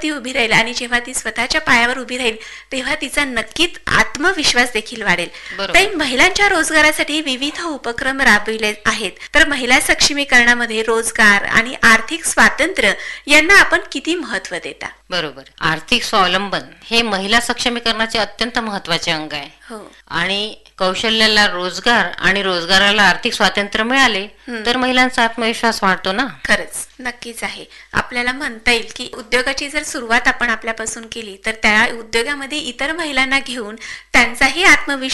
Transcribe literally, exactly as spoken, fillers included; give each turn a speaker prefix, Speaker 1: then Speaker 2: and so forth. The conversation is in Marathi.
Speaker 1: पायावरती उभी राहील आणि जेव्हा ती स्वतःच्या पायावर उभी राहील तेव्हा तिचा नक्कीच आत्मविश्वास देखील वाढेल. ताई, महिलांच्या रोजगारासाठी विविध उपक्रम राबविले आहेत, तर महिला सक्षमीकरणामध्ये रोजगार आणि आर्थिक स्वातंत्र्य यांना आपण किती महत्व देता?
Speaker 2: बरोबर. आर्थिक स्वावलंबन हे महिला सक्षमीकरणाचे अत्यंत महत्वाचे अंग आहे.
Speaker 1: हो.
Speaker 2: आणि कौशल्याला रोजगार आणि रोजगाराला आर्थिक स्वातंत्र्य मिळाले तर महिलांचा आत्मविश्वास वाढतो ना.
Speaker 1: खरंच नक्कीच आहे. आपल्याला म्हणता येईल की उद्योगाची जर सुरुवात आपण आपल्यापासून केली तर त्या उद्योगामध्ये इतर महिलांना घेऊन त्यांचाही आत्मविश्वास